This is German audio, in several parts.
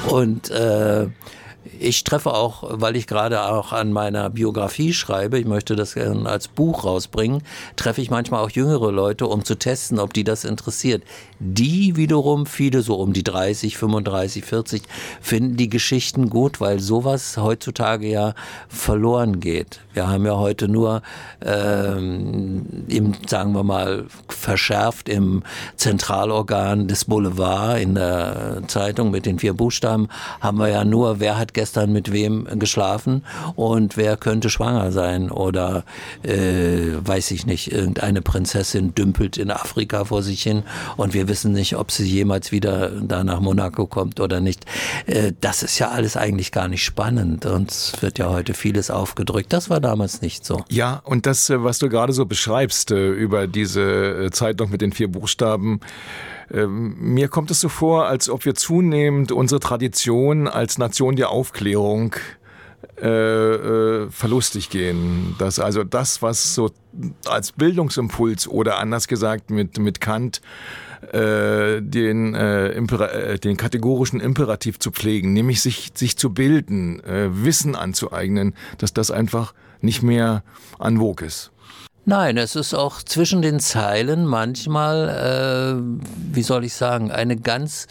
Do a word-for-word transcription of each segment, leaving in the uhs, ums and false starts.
Und äh, ich treffe auch, weil ich gerade auch an meiner Biografie schreibe, ich möchte das gerne als Buch rausbringen, treffe ich manchmal auch jüngere Leute, um zu testen, ob die das interessiert. Die wiederum, viele so um die dreißig, fünfunddreißig, vierzig, finden die Geschichten gut, weil sowas heutzutage ja verloren geht. Wir haben ja heute nur, ähm, im, sagen wir mal, verschärft im Zentralorgan des Boulevard in der Zeitung mit den vier Buchstaben, haben wir ja nur, wer hat gestern mit wem geschlafen und wer könnte schwanger sein oder äh, weiß ich nicht, irgendeine Prinzessin dümpelt in Afrika vor sich hin und wir wissen nicht, ob sie jemals wieder da nach Monaco kommt oder nicht. Äh, das ist ja alles eigentlich gar nicht spannend und es wird ja heute vieles aufgedrückt. Das war damals nicht so. Ja, und das, was du gerade so beschreibst äh, über diese Zeitung mit den vier Buchstaben, mir kommt es so vor, als ob wir zunehmend unsere Tradition als Nation der Aufklärung äh, äh, verlustig gehen. Dass also das, was so als Bildungsimpuls oder anders gesagt mit, mit Kant äh, den, äh, Imper- äh, den kategorischen Imperativ zu pflegen, nämlich sich, sich zu bilden, äh, Wissen anzueignen, dass das einfach nicht mehr en vogue ist. Nein, es ist auch zwischen den Zeilen manchmal, äh, wie soll ich sagen, eine ganz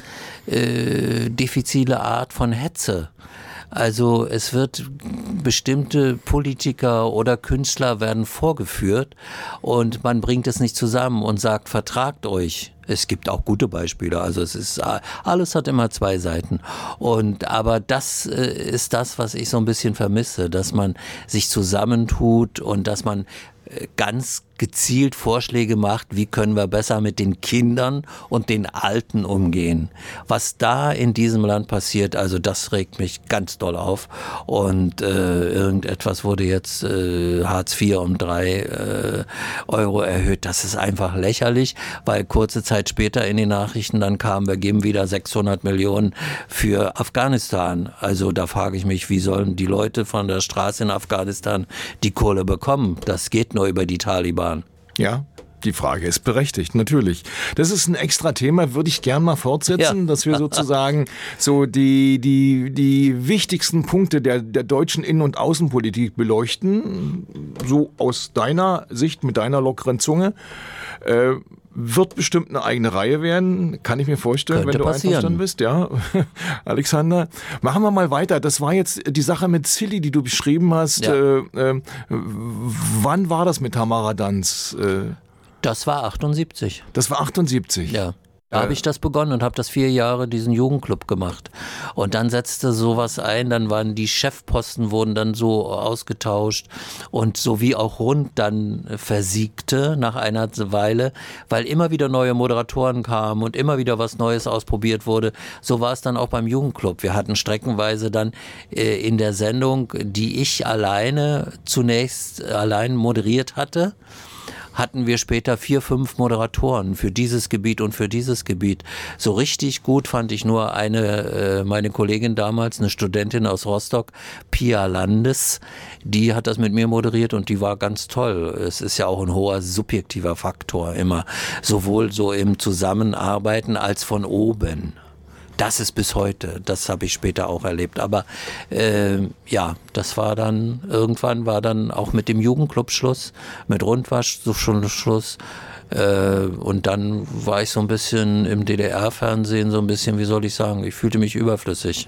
äh, diffizile Art von Hetze. Also es wird bestimmte Politiker oder Künstler werden vorgeführt und man bringt es nicht zusammen und sagt, vertragt euch. Es gibt auch gute Beispiele, also es ist, alles hat immer zwei Seiten. Und, aber das äh, ist das, was ich so ein bisschen vermisse, dass man sich zusammentut und dass man ganz gezielt Vorschläge macht, wie können wir besser mit den Kindern und den Alten umgehen. Was da in diesem Land passiert, also das regt mich ganz doll auf. Und äh, irgendetwas wurde jetzt äh, Hartz vier um drei äh, Euro erhöht. Das ist einfach lächerlich, weil kurze Zeit später in den Nachrichten dann kam, wir geben wieder sechshundert Millionen für Afghanistan. Also da frage ich mich, wie sollen die Leute von der Straße in Afghanistan die Kohle bekommen? Das geht nur über die Taliban. Ja, die Frage ist berechtigt, natürlich. Das ist ein extra Thema, würde ich gern mal fortsetzen, ja. Dass wir sozusagen so die, die, die wichtigsten Punkte der, der deutschen Innen- und Außenpolitik beleuchten, so aus deiner Sicht, mit deiner lockeren Zunge. Äh, wird bestimmt eine eigene Reihe werden, kann ich mir vorstellen, Könnte wenn du passieren. einverstanden bist, ja. Alexander, machen wir mal weiter. Das war jetzt die Sache mit Silly, die du beschrieben hast. Ja. Äh, äh, wann war das mit Tamara Danz? Äh, Das war achtundsiebzig. Das war achtundsiebzig? Ja. Da habe ich das begonnen und habe das vier Jahre diesen Jugendclub gemacht. Und dann setzte sowas ein, dann waren die Chefposten wurden dann so ausgetauscht und so wie auch Rund dann versiegte nach einer Weile, weil immer wieder neue Moderatoren kamen und immer wieder was Neues ausprobiert wurde. So war es dann auch beim Jugendclub. Wir hatten streckenweise dann äh, in der Sendung, die ich alleine zunächst allein moderiert hatte, hatten wir später vier, fünf Moderatoren für dieses Gebiet und für dieses Gebiet. So richtig gut fand ich nur eine, äh, meine Kollegin damals, eine Studentin aus Rostock, Pia Landes, die hat das mit mir moderiert und die war ganz toll. Es ist ja auch ein hoher subjektiver Faktor immer, sowohl so im Zusammenarbeiten als von oben. Das ist bis heute, das habe ich später auch erlebt. Aber äh, ja, das war dann, irgendwann war dann auch mit dem Jugendclub Schluss, mit Rundwasch so schon Schluss. Äh, und dann war ich so ein bisschen im D D R-Fernsehen, so ein bisschen, wie soll ich sagen, ich fühlte mich überflüssig.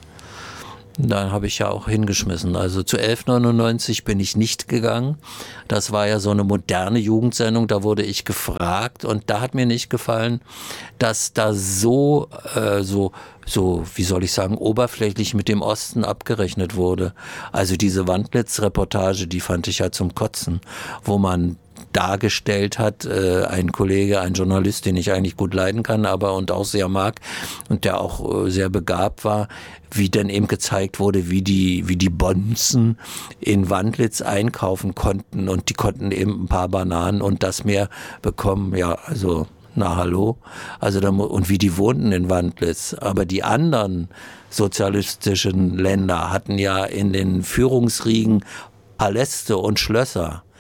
Dann habe ich ja auch hingeschmissen. Also zu elf neunundneunzig bin ich nicht gegangen. Das war ja so eine moderne Jugendsendung, da wurde ich gefragt und da hat mir nicht gefallen, dass da so, äh, so, so, wie soll ich sagen, oberflächlich mit dem Osten abgerechnet wurde. Also diese Wandlitz-Reportage, die fand ich ja zum Kotzen, wo man dargestellt hat, äh, ein Kollege, ein Journalist, den ich eigentlich gut leiden kann, aber und auch sehr mag und der auch äh, sehr begabt war, wie dann eben gezeigt wurde, wie die wie die Bonzen in Wandlitz einkaufen konnten und die konnten eben ein paar Bananen und das mehr bekommen, ja, also na hallo, also da, und wie die wohnten in Wandlitz, aber die anderen sozialistischen Länder hatten ja in den Führungsriegen Paläste und Schlösser.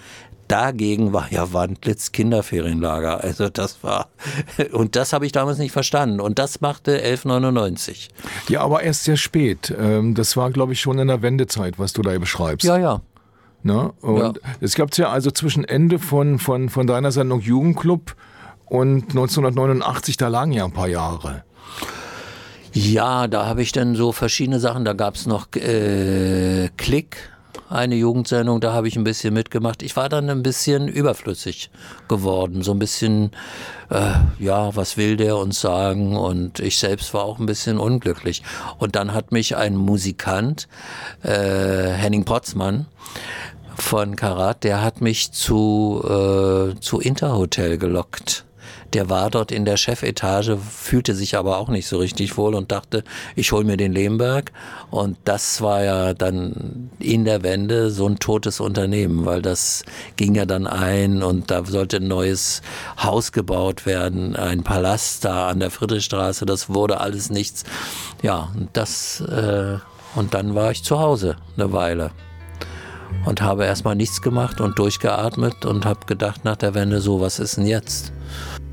dagegen war ja Wandlitz Kinderferienlager. Also das war, und das habe ich damals nicht verstanden. Und das machte elf neunundneunzig. Ja, aber erst sehr spät. Das war, glaube ich, schon in der Wendezeit, was du da beschreibst. Ja, ja. Ne? Und ja. Es gab ja also zwischen Ende von, von, von deiner Sendung Jugendclub und neunzehnhundertneunundachtzig, da lagen ja ein paar Jahre. Ja, da habe ich dann so verschiedene Sachen. Da gab es noch äh, Klick, eine Jugendsendung, da habe ich ein bisschen mitgemacht. Ich war dann ein bisschen überflüssig geworden. So ein bisschen, äh, ja, was will der uns sagen? Und ich selbst war auch ein bisschen unglücklich. Und dann hat mich ein Musikant, äh, Henning Potzmann, von Karat, der hat mich zu, äh, zu Interhotel gelockt. Der war dort in der Chefetage, fühlte sich aber auch nicht so richtig wohl und dachte, ich hole mir den Lemberg. Und das war ja dann in der Wende so ein totes Unternehmen, weil das ging ja dann ein und da sollte ein neues Haus gebaut werden, ein Palast da an der Friedrichstraße, das wurde alles nichts. Ja, und das, äh, und dann war ich zu Hause eine Weile. Und habe erstmal nichts gemacht und durchgeatmet und habe gedacht nach der Wende, so, was ist denn jetzt?